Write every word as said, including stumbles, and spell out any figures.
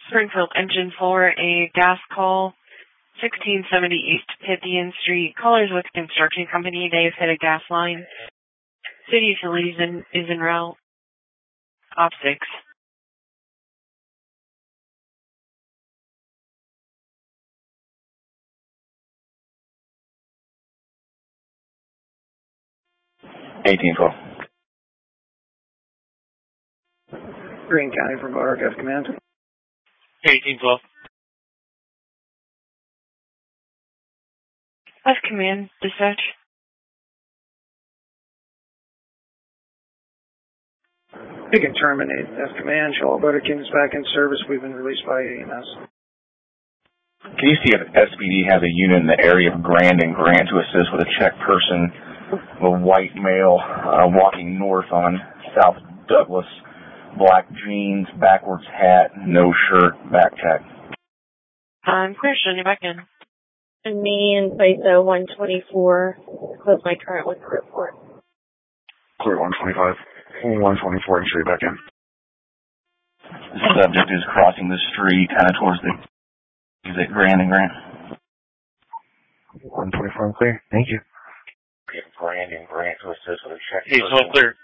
Springfield Engine for a gas call, sixteen seventy East Pythian Street. Callers with construction company. They have hit a gas line. City utilities in, is en route. Op six. eighteen twelve. Greene County for Motor F Command. eighteen twelve. F Command, dispatch. You can terminate F Command. Show all Motor Kings back in service. We've been released by A M S. Can you see if S P D has a unit in the area of Grand and Grant to assist with a check person, a white male uh, walking north on South Douglas, black jeans, backwards hat, no shirt, backpack? I'm clear, send you back in. And me in FISO one twenty-four. Close my current with the report. Clear one twenty-five. one twenty-four, and show you back in. The subject is crossing the street kind of towards the, is it Grand and Grant? one twenty-four, I'm clear. Thank you. Grand and Grant to assist with a check. He's all clear.